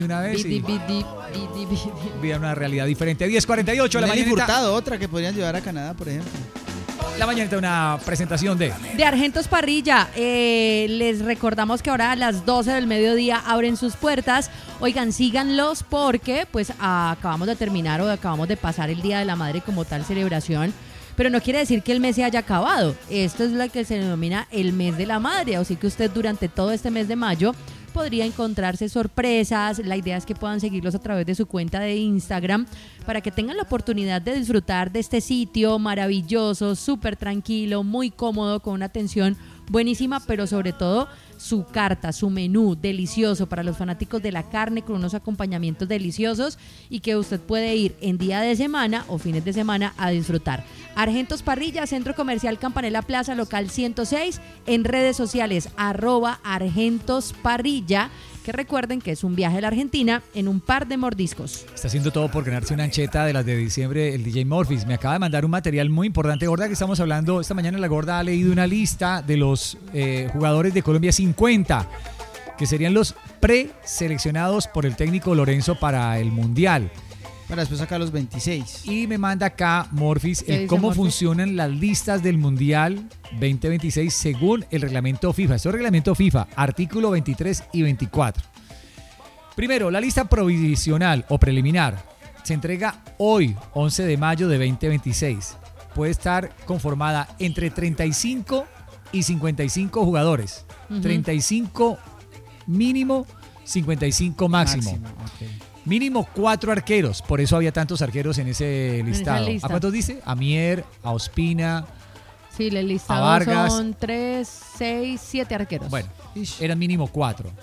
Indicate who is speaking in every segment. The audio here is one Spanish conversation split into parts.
Speaker 1: una vez y vía una realidad diferente. 10:48 la
Speaker 2: Nelly
Speaker 1: mañanita.
Speaker 2: Furtado, otra que podrían llevar a Canadá, por ejemplo.
Speaker 1: La mañanita, una presentación de
Speaker 3: Argentos Parrilla. Les recordamos que ahora a las 12 del mediodía abren sus puertas. Oigan, síganlos porque pues acabamos de terminar o acabamos de pasar el Día de la Madre como tal celebración. Pero no quiere decir que el mes se haya acabado. Esto es lo que se denomina el mes de la madre. Así que usted durante todo este mes de mayo podría encontrarse sorpresas. La idea es que puedan seguirlos a través de su cuenta de Instagram para que tengan la oportunidad de disfrutar de este sitio maravilloso, súper tranquilo, muy cómodo, con una atención buenísima, pero sobre todo su carta, su menú delicioso para los fanáticos de la carne con unos acompañamientos deliciosos y que usted puede ir en día de semana o fines de semana a disfrutar. Argentos Parrilla, Centro Comercial Campanella Plaza, local 106, en redes sociales @Argentos Parrilla, que recuerden que es un viaje a la Argentina en un par de mordiscos.
Speaker 1: Está haciendo todo por ganarse una ancheta de las de diciembre, el DJ Morphis. Me acaba de mandar un material muy importante, Gorda, que estamos hablando. Esta mañana la Gorda ha leído una lista de los jugadores de Colombia 50, que serían los preseleccionados por el técnico Lorenzo para el Mundial.
Speaker 2: Para después sacar los 26.
Speaker 1: Y me manda acá, Morphis, cómo
Speaker 3: Morphis?
Speaker 1: funcionan las listas del Mundial 2026 según el reglamento FIFA. Esto es el reglamento FIFA, artículo 23 y 24. Primero, la lista provisional o preliminar se entrega hoy, 11 de mayo de 2026. Puede estar conformada entre 35 y 55 jugadores. 35 mínimo, 55 máximo.
Speaker 2: Okay.
Speaker 1: Mínimo 4 arqueros, por eso había tantos arqueros en ese listado.
Speaker 3: lista.
Speaker 1: ¿A cuántos dice? A Mier, a Ospina.
Speaker 3: Sí, el listado
Speaker 1: Vargas.
Speaker 3: son 3, 6, 7 arqueros.
Speaker 1: Bueno, eran mínimo 4.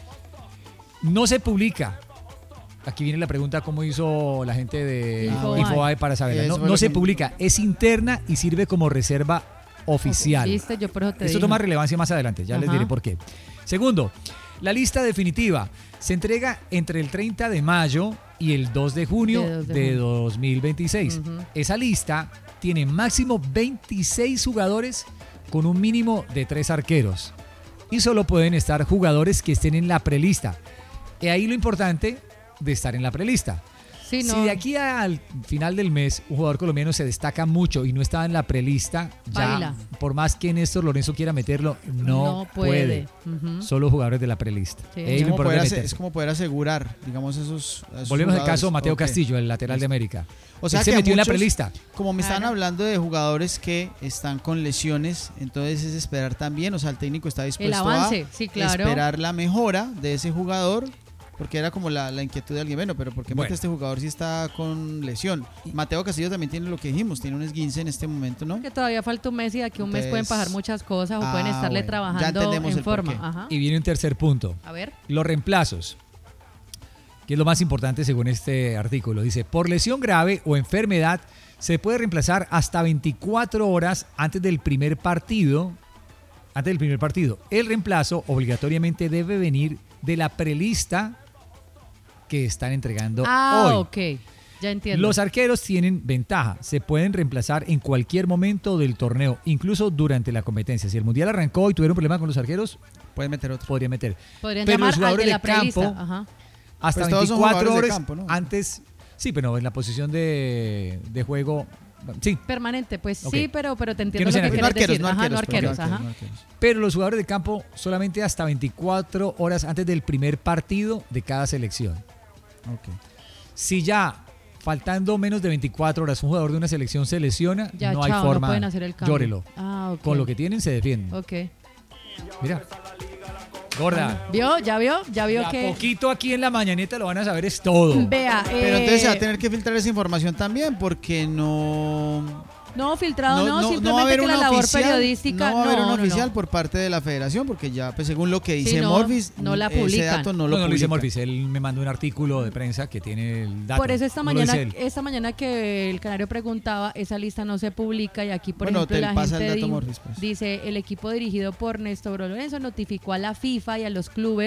Speaker 1: No se publica. Aquí viene la pregunta, ¿cómo hizo la gente de Infobae para saberla? No se publica, es interna y sirve como reserva oficial.
Speaker 3: ¿Viste? Yo por eso te
Speaker 1: Esto
Speaker 3: dije.
Speaker 1: toma relevancia más adelante, ya les diré por qué. Segundo, la lista definitiva se entrega entre el 30 de mayo y el 2 de junio de 2026. Esa lista tiene máximo 26 jugadores con un mínimo de 3 arqueros. Y solo pueden estar jugadores que estén en la prelista. Y ahí lo importante de estar en la prelista.
Speaker 3: Sí, no.
Speaker 1: Si de aquí al final del mes un jugador colombiano se destaca mucho y no está en la prelista, ya
Speaker 3: Baila.
Speaker 1: por más que Néstor Lorenzo quiera meterlo, no puede. Solo jugadores de la prelista.
Speaker 3: Sí.
Speaker 2: Es como poder asegurar, digamos, esos
Speaker 1: Volvemos al
Speaker 2: jugadores.
Speaker 1: caso Mateo Castillo, el lateral de América.
Speaker 2: O sea,
Speaker 1: él se
Speaker 2: que
Speaker 1: metió en la
Speaker 2: muchos,
Speaker 1: prelista.
Speaker 2: Como me están hablando de jugadores que están con lesiones, entonces es esperar también, o sea, el técnico está dispuesto
Speaker 3: el avance, sí, claro.
Speaker 2: esperar la mejora de ese jugador. Porque era como la inquietud de alguien, bueno, pero ¿por qué mete este jugador si está con lesión? Mateo Castillo también tiene lo que dijimos, tiene un esguince en este momento, ¿no?
Speaker 3: Que todavía falta un mes y de aquí a un mes pueden pasar muchas cosas o pueden estarle trabajando en forma.
Speaker 1: Y viene un tercer punto.
Speaker 3: A ver.
Speaker 1: Los reemplazos, que es lo más importante según este artículo. Dice, por lesión grave o enfermedad se puede reemplazar hasta 24 horas antes del primer partido. El reemplazo obligatoriamente debe venir de la prelista que están entregando hoy.
Speaker 3: Ok, ya entiendo.
Speaker 1: Los arqueros tienen ventaja, se pueden reemplazar en cualquier momento del torneo, incluso durante la competencia. Si el mundial arrancó y tuvieron problema con los arqueros,
Speaker 2: pueden meter otro.
Speaker 1: Podrían meter.
Speaker 3: Podrían
Speaker 1: pero
Speaker 3: llamar
Speaker 1: los jugadores
Speaker 3: al de la
Speaker 1: de campo,
Speaker 3: prelista.
Speaker 1: hasta
Speaker 2: pues
Speaker 1: 24 horas
Speaker 2: de campo, ¿no?
Speaker 1: antes, sí, pero en la posición de juego, sí.
Speaker 3: Permanente, pues
Speaker 1: Okay.
Speaker 3: sí, pero te entiendo
Speaker 1: Que no
Speaker 3: lo
Speaker 1: sean
Speaker 3: que quieres
Speaker 1: arqueros.
Speaker 3: decir. No arqueros.
Speaker 1: Pero los jugadores de campo solamente hasta 24 horas antes del primer partido de cada selección.
Speaker 2: Okay.
Speaker 1: Si ya faltando menos de 24 horas un jugador de una selección se lesiona,
Speaker 3: Ya,
Speaker 1: no hay
Speaker 3: chao,
Speaker 1: forma.
Speaker 3: no pueden hacer el cambio.
Speaker 1: Llórelo.
Speaker 3: Ok.
Speaker 1: Con lo que tienen se defienden.
Speaker 3: Ok.
Speaker 1: Mira. Gorda.
Speaker 3: ¿Vio? ¿Ya vio
Speaker 1: A
Speaker 3: que...?
Speaker 1: poquito aquí en la mañanita lo van a saber es todo.
Speaker 3: Vea,
Speaker 2: Pero entonces se va a tener que filtrar esa información también porque no...
Speaker 3: No, filtrado no,
Speaker 2: va a
Speaker 3: simplemente
Speaker 2: haber
Speaker 3: que la
Speaker 2: una
Speaker 3: labor
Speaker 2: oficial,
Speaker 3: periodística...
Speaker 2: No va a haber una oficial por parte de la federación porque ya, pues según lo que dice Morphis,
Speaker 3: no la
Speaker 2: ese
Speaker 3: publican.
Speaker 2: dato
Speaker 1: No lo dice Morphis, él me mandó un artículo de prensa que tiene el dato.
Speaker 3: Por eso esta
Speaker 1: No lo dice él.
Speaker 3: mañana que el Canario preguntaba, esa lista no se publica y aquí, por
Speaker 2: Bueno,
Speaker 3: ejemplo,
Speaker 2: te
Speaker 3: la
Speaker 2: pasa
Speaker 3: gente
Speaker 2: el dato, Morphis, pues.
Speaker 3: dice, el equipo dirigido por Néstor Lorenzo notificó a la FIFA y a los clubes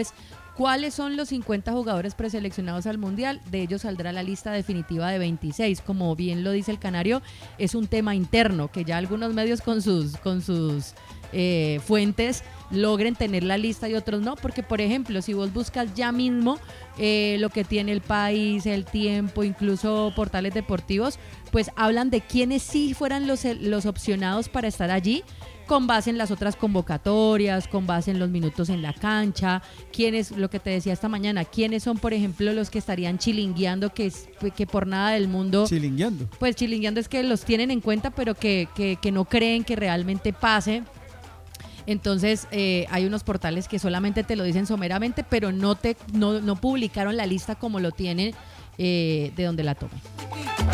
Speaker 3: ¿Cuáles son los 50 jugadores preseleccionados al Mundial? De ellos saldrá la lista definitiva de 26. Como bien lo dice el Canario, es un tema interno que ya algunos medios con sus fuentes logren tener la lista y otros no, porque por ejemplo, si vos buscas ya mismo lo que tiene El País, El Tiempo, incluso portales deportivos, pues hablan de quiénes sí fueran los opcionados para estar allí, con base en las otras convocatorias, con base en los minutos en la cancha, quiénes, lo que te decía esta mañana, quiénes son, por ejemplo, los que estarían chilingueando, que por nada del mundo...
Speaker 2: Chilingueando.
Speaker 3: Pues chilingueando es que los tienen en cuenta, pero que no creen que realmente pase. Entonces hay unos portales que solamente te lo dicen someramente, pero no publicaron la lista como lo tienen de donde la tomen.